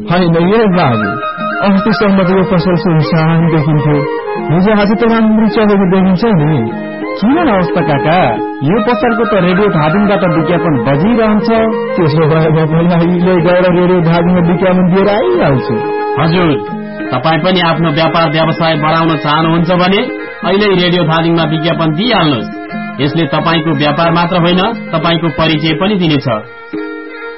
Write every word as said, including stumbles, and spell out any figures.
होइन यो बाबु, अस्तिसम्म त यो पसल सुनसान देखिन्थ्यो, हिजो आज त राम्रो चलेको देखिन्छ नि। किन अवस्था काका, यो पसलको त रेडियो धादिङबाट विज्ञापन बजिरहन्छ। त्यसो भए म पनि अहिले गएर रेडियो धादिङमा विज्ञापन दिएर आइहाल्छु। हजुर, तपाईँ पनि आफ्नो व्यापार व्यवसाय बढाउन चाहनुहुन्छ भने अहिले रेडियो धादिङमा विज्ञापन दिइहाल्नुहोस्। यसले तपाईँको व्यापार मात्र होइन, तपाईँको परिचय पनि दिनेछ।